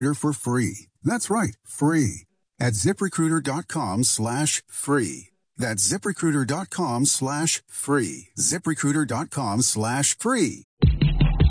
for free. That's right, free. At ZipRecruiter.com/free. That's ZipRecruiter.com/free. ZipRecruiter.com/free.